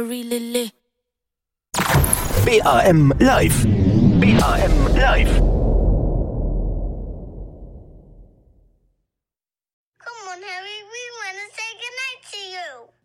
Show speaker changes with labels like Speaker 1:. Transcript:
Speaker 1: Really.
Speaker 2: BRM Live. BRM Live.
Speaker 3: Come on, Harry, we want to say goodnight to you.